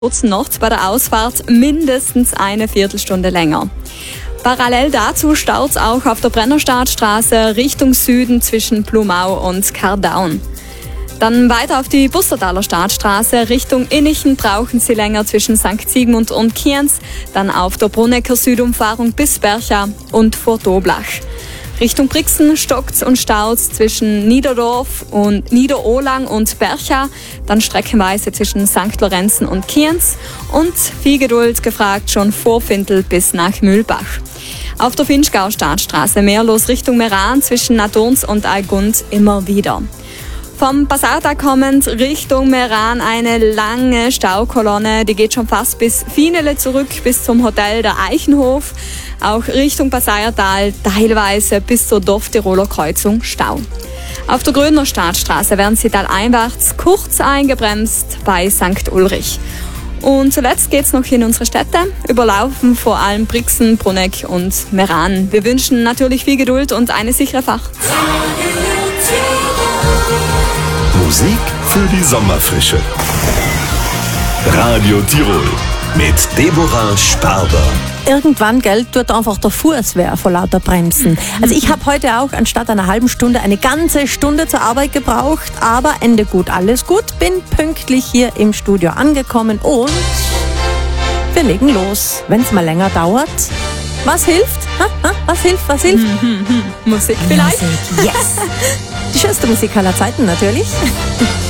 kurzen Nacht bei der Ausfahrt mindestens eine Viertelstunde länger. Parallel dazu staut es auch auf der Brennerstadtstraße Richtung Süden zwischen Blumau und Kardaun. Dann weiter auf die Bustertaler Stadtstraße Richtung Innichen brauchen Sie länger zwischen St. Sigmund und Kienz, dann auf der Brunnecker Südumfahrung bis Bercha und vor Doblach. Richtung Brixen stockt's und staut's zwischen Niederdorf und Niederohlang und Bercha, dann streckenweise zwischen St. Lorenzen und Kienz und viel Geduld gefragt schon vor Findel bis nach Mühlbach. Auf der Finchgau-Stadtstraße mehr los Richtung Meran zwischen Nadurns und Algund immer wieder. Vom Passata kommend Richtung Meran eine lange Staukolonne, die geht schon fast bis Fienele zurück, bis zum Hotel der Eichenhof. Auch Richtung Passaiertal teilweise bis zur Dorftiroler Kreuzung Stau. Auf der Grödner Stadtstraße werden Sie taleinwärts kurz eingebremst bei St. Ulrich. Und zuletzt geht's noch in unsere Städte, überlaufen vor allem Brixen, Bruneck und Meran. Wir wünschen natürlich viel Geduld und eine sichere Fahrt. Musik für die Sommerfrische. Radio Tirol mit Deborah Sparber. Irgendwann, tut einfach der Fuß weh vor lauter Bremsen. Also ich habe heute auch anstatt einer halben Stunde eine ganze Stunde zur Arbeit gebraucht, aber Ende gut, alles gut. Bin pünktlich hier im Studio angekommen und wir legen los. Wenn es mal länger dauert, was hilft? Was hilft? Musik vielleicht? Musik, yes! Die schönste Musik aller Zeiten natürlich.